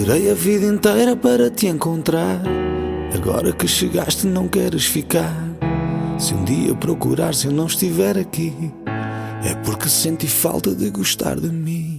Esperei a vida inteira para te encontrar. Agora que chegaste não queres ficar. Se um dia procurares eu não estiver aqui, é porque senti falta de gostar de mim.